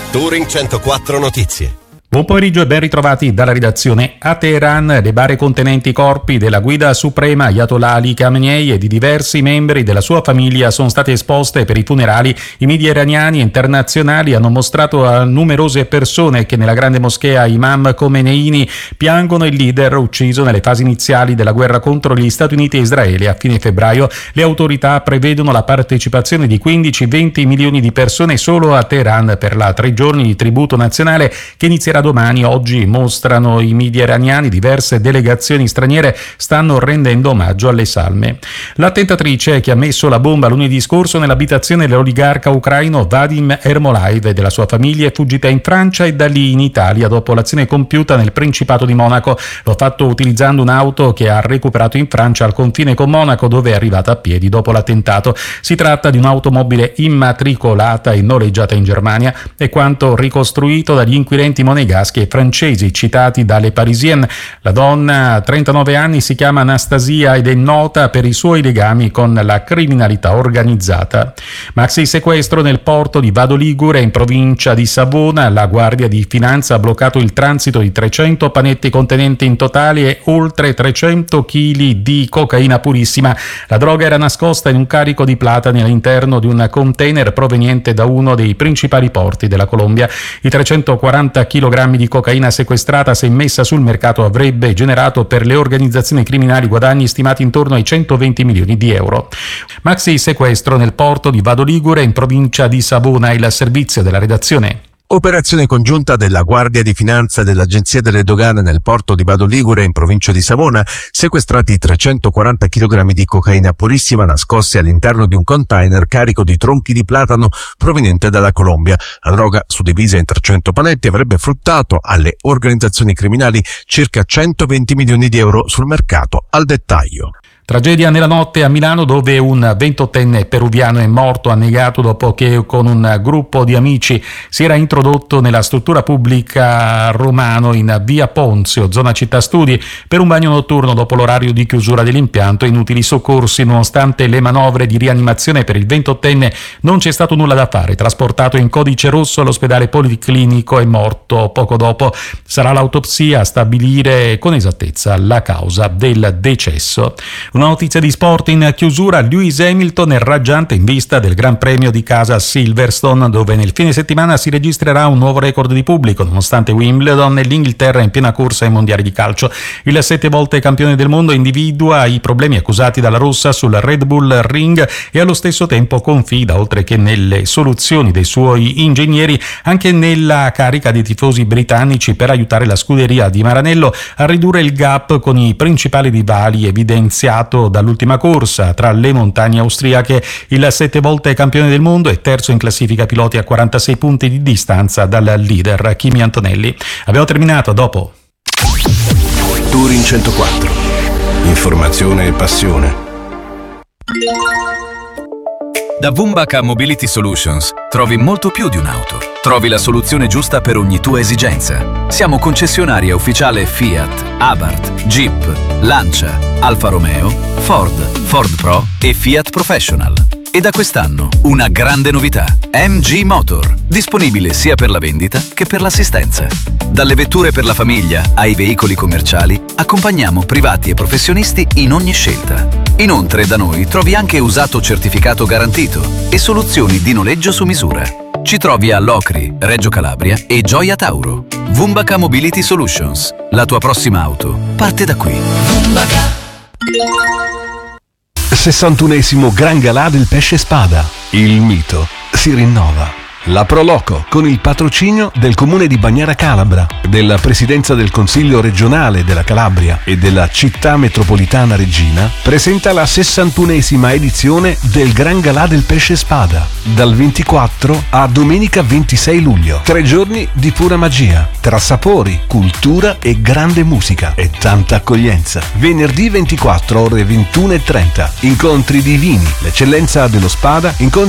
Touring 104 Notizie. Buon pomeriggio e ben ritrovati dalla redazione. A Teheran le bare contenenti i corpi della guida suprema Ayatollah Ali Khamenei e di diversi membri della sua famiglia sono state esposte per i funerali. I media iraniani e internazionali hanno mostrato a numerose persone che nella grande moschea Imam Khomeini piangono il leader ucciso nelle fasi iniziali della guerra contro gli Stati Uniti e Israele a fine febbraio. Le autorità prevedono la partecipazione di 15-20 milioni di persone solo a Teheran per la 3 giorni di tributo nazionale che inizierà domani. Oggi, mostrano i media iraniani, diverse delegazioni straniere stanno rendendo omaggio alle salme. L'attentatrice che ha messo la bomba lunedì scorso nell'abitazione dell'oligarca ucraino Vadim Ermolaev e della sua famiglia è fuggita in Francia e da lì in Italia dopo l'azione compiuta nel Principato di Monaco. Lo ha fatto utilizzando un'auto che ha recuperato in Francia al confine con Monaco, dove è arrivata a piedi dopo l'attentato. Si tratta di un'automobile immatricolata e noleggiata in Germania, è quanto ricostruito dagli inquirenti monegaschi e francesi citati dalle Parisienne. La donna, 39 anni, si chiama Anastasia ed è nota per i suoi legami con la criminalità organizzata. Maxi sequestro nel porto di Vado Ligure in provincia di Savona. La Guardia di Finanza ha bloccato il transito di 300 panetti contenenti in totale oltre 300 kg di cocaina purissima. La droga era nascosta in un carico di platani all'interno di un container proveniente da uno dei principali porti della Colombia. I 340 kg di cocaina sequestrata, se messa sul mercato, avrebbe generato per le organizzazioni criminali guadagni stimati intorno ai 120 milioni di euro. Maxi sequestro nel porto di Vado Ligure in provincia di Savona. Il servizio della redazione. Operazione congiunta della Guardia di Finanza e dell'Agenzia delle Dogane nel porto di Vado Ligure in provincia di Savona, sequestrati 340 kg di cocaina purissima nascosti all'interno di un container carico di tronchi di platano proveniente dalla Colombia. La droga, suddivisa in 300 panetti, avrebbe fruttato alle organizzazioni criminali circa 120 milioni di euro sul mercato al dettaglio. Tragedia nella notte a Milano, dove un 28enne peruviano è morto annegato dopo che con un gruppo di amici si era introdotto nella struttura pubblica Romano in via Ponzio, zona città studi, per un bagno notturno dopo l'orario di chiusura dell'impianto. Inutili soccorsi, nonostante le manovre di rianimazione per il 28enne non c'è stato nulla da fare. Trasportato in codice rosso all'ospedale policlinico, è morto poco dopo. Sarà l'autopsia a stabilire con esattezza la causa del decesso. Una notizia di sport in chiusura: Lewis Hamilton è raggiante in vista del Gran Premio di casa a Silverstone, dove nel fine settimana si registrerà un nuovo record di pubblico, nonostante Wimbledon e l'Inghilterra in piena corsa ai mondiali di calcio. Il 7 volte campione del mondo individua i problemi accusati dalla rossa sul Red Bull Ring e allo stesso tempo confida, oltre che nelle soluzioni dei suoi ingegneri, anche nella carica dei tifosi britannici per aiutare la scuderia di Maranello a ridurre il gap con i principali rivali evidenziato dall'ultima corsa tra le montagne austriache. Il 7 volte campione del mondo è terzo in classifica piloti a 46 punti di distanza dal leader Kimi Antonelli. Abbiamo terminato, dopo. Touring 104. Informazione e passione. Da Vumbaka Mobility Solutions trovi molto più di un'auto. Trovi la soluzione giusta per ogni tua esigenza. Siamo concessionaria ufficiale Fiat, Abarth, Jeep, Lancia, Alfa Romeo, Ford Pro e Fiat Professional. E da quest'anno una grande novità: MG Motor, disponibile sia per la vendita che per l'assistenza. Dalle vetture per la famiglia ai veicoli commerciali, accompagniamo privati e professionisti in ogni scelta. Inoltre da noi trovi anche usato certificato garantito e soluzioni di noleggio su misura. Ci trovi a Locri, Reggio Calabria e Gioia Tauro. Vumbaka Mobility Solutions. La tua prossima auto parte da qui. 61esimo Gran Galà del Pesce Spada. Il mito si rinnova. La Proloco, con il patrocinio del Comune di Bagnara Calabra, della Presidenza del Consiglio regionale della Calabria e della Città metropolitana Reggina, presenta la 61esima edizione del Gran Galà del Pesce Spada, dal 24 a domenica 26 luglio. 3 giorni di pura magia, tra sapori, cultura e grande musica e tanta accoglienza. Venerdì 24 ore 21:30, incontri divini, l'eccellenza dello spada, incontri